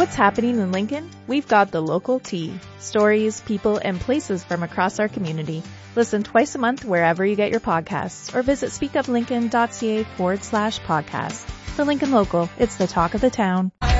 what's happening in Lincoln? We've got the local tea. Stories, people, and places from across our community. Listen twice a month wherever you get your podcasts or visit speakuplincoln.ca/podcast. The Lincoln Local, it's the talk of the town.